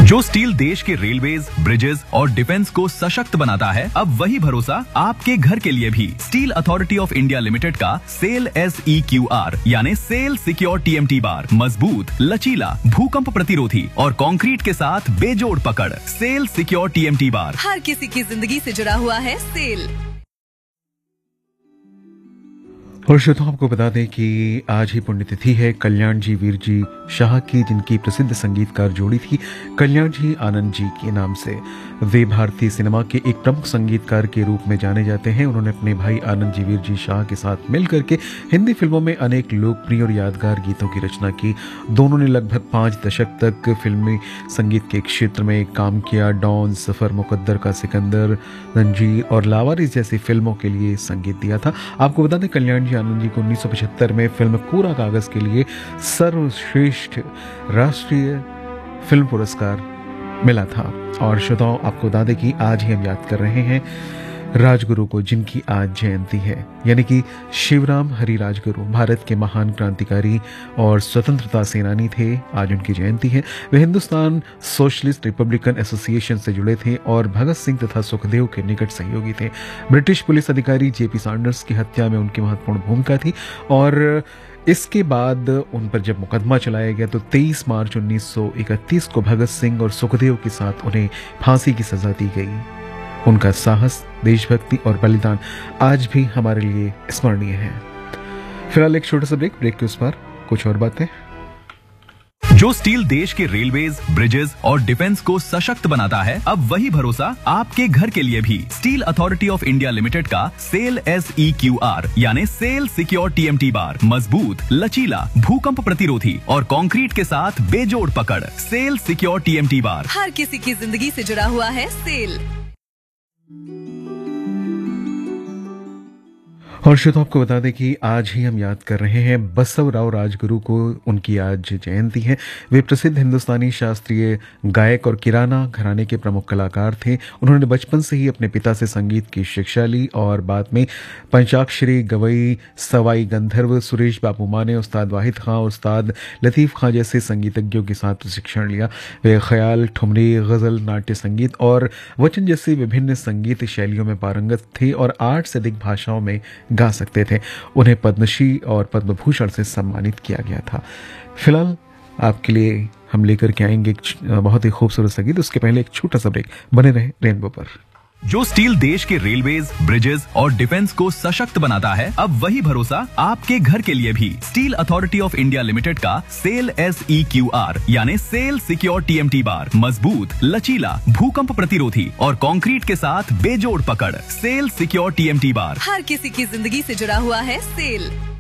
जो स्टील देश के रेलवेज, ब्रिजेस और डिफेंस को सशक्त बनाता है, अब वही भरोसा आपके घर के लिए भी। Steel authority of India limited का सेल SEQR यानी सेल सिक्योर TMT बार मजबूत, लचीला, भूकंप प्रतिरोधी और कंक्रीट के साथ बेजोड़ पकड़। सेल सिक्योर TMT बार हर किसी की जिंदगी से जुड़ा हुआ है सेल। और श्रोताओं, आपको बता दें कि आज ही पुण्यतिथि है कल्याण जी वीर जी शाह की, जिनकी प्रसिद्ध संगीतकार जोड़ी थी कल्याण जी आनंद जी के नाम से। वे भारतीय सिनेमा के एक प्रमुख संगीतकार के रूप में जाने जाते हैं। उन्होंने अपने भाई आनंद जी वीर जी शाह के साथ मिलकर के हिंदी फिल्मों में अनेक लोकप्रिय और यादगार गीतों की रचना की। दोनों ने लगभग 5 दशक तक फिल्मी संगीत के क्षेत्र में काम किया। डॉन, सफर, मुकद्दर का सिकंदर, रंजीर और लावारिस जैसी फिल्मों के लिए संगीत दिया था। आपको बता दें कल्याण जी आनंद जी को 1975 में फिल्म कोरा कागज के लिए सर्वश्रेष्ठ राष्ट्रीय फिल्म पुरस्कार मिला था। और श्रोताओं, आपको बता दें कि आज ही हम याद कर रहे हैं राजगुरु को, जिनकी आज जयंती है, यानी कि शिवराम हरि राजगुरु भारत के महान क्रांतिकारी और स्वतंत्रता सेनानी थे। आज उनकी जयंती है। वे हिंदुस्तान सोशलिस्ट रिपब्लिकन एसोसिएशन से जुड़े थे और भगत सिंह तथा सुखदेव के निकट सहयोगी थे। ब्रिटिश पुलिस अधिकारी JP सैंडर्स की हत्या में उनकी महत्वपूर्ण भूमिका थी और इसके बाद उन पर जब मुकदमा चलाया गया तो 23 मार्च 1931 को भगत सिंह और सुखदेव के साथ उन्हें फांसी की सजा दी गई। उनका साहस, देशभक्ति और बलिदान आज भी हमारे लिए स्मरणीय है। फिलहाल एक छोटा सा ब्रेक के उस पार कुछ और बातें। जो स्टील देश के रेलवेज, ब्रिजेस और डिफेंस को सशक्त बनाता है, अब वही भरोसा आपके घर के लिए भी। Steel authority of India limited का सेल SEQR यानी सेल सिक्योर TMT बार मजबूत, लचीला, भूकंप प्रतिरोधी और कंक्रीट के साथ बेजोड़ पकड़। सेल सिक्योर TMT बार हर किसी की जिंदगी से जुड़ा हुआ है सेल। और श्रोताओं, आपको बता दें कि आज ही हम याद कर रहे हैं बसवराव राजगुरु को। उनकी आज जयंती है। वे प्रसिद्ध हिंदुस्तानी शास्त्रीय गायक और किराना घराने के प्रमुख कलाकार थे। उन्होंने बचपन से ही अपने पिता से संगीत की शिक्षा ली और बाद में पंचाक्षरी, गवई, सवाई गंधर्व, सुरेश बाबू माने, उस्ताद वाहिद खां, उस्ताद लतीफ़ खां जैसे संगीतज्ञों के साथ प्रशिक्षण लिया। वे ख्याल, ठुमरी, गज़ल, नाट्य संगीत और वचन जैसी विभिन्न संगीत शैलियों में पारंगत थे और 8 से अधिक भाषाओं में गा सकते थे। उन्हें पद्मश्री और पद्म भूषण से सम्मानित किया गया था। फिलहाल आपके लिए हम लेकर के आएंगे एक बहुत ही खूबसूरत संगीत। उसके पहले एक छोटा सा ब्रेक। बने रहे रेनबो पर। जो स्टील देश के रेलवेज, ब्रिजेस और डिफेंस को सशक्त बनाता है, अब वही भरोसा आपके घर के लिए भी। Steel authority of India limited का सेल SEQR यानी सेल सिक्योर TMT बार मजबूत, लचीला, भूकंप प्रतिरोधी और कंक्रीट के साथ बेजोड़ पकड़। सेल सिक्योर TMT बार हर किसी की जिंदगी से जुड़ा हुआ है सेल।